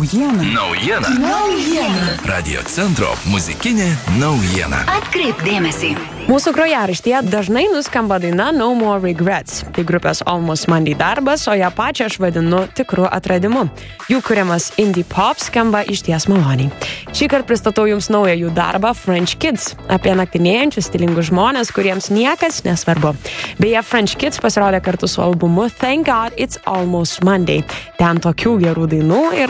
Naujiena. Radio centro muzikinė naujiena. Atkreipk dėmesį. Mūsų grojaraštyje dažnai nuskamba daina No More Regrets. Tai grupės Almost Monday darbas, o ją pačią aš vadinu tikru atradimu. Jų kuriamas indie pop skamba išties maloniai. Šįkart pristatau jums naują jų darbą French Kids, apie naktinėjančius stilingus žmonės, kuriems niekas nesvarbu. Beje, French Kids pasirodė kartu su albumu Thank God It's Almost Monday. Ten tokių gerų dainų ir